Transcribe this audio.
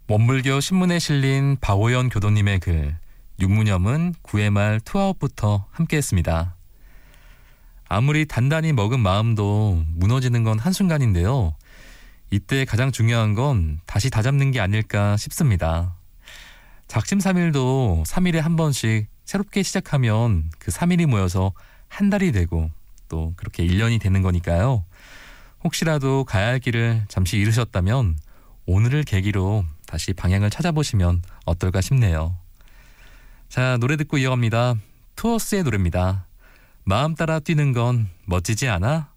원불교 신문에 실린 박오연 교도님의 글 육무념은 9회 말 투아웃부터 함께했습니다. 아무리 단단히 먹은 마음도 무너지는 건 한순간인데요. 이때 가장 중요한 건 다시 다잡는 게 아닐까 싶습니다. 작심삼일도 3일에 한 번씩 새롭게 시작하면 그 3일이 모여서 한 달이 되고 또 그렇게 1년이 되는 거니까요. 혹시라도 가야 할 길을 잠시 잃으셨다면 오늘을 계기로 다시 방향을 찾아보시면 어떨까 싶네요. 자, 노래 듣고 이어갑니다. 투어스의 노래입니다. 마음 따라 뛰는 건 멋지지 않아?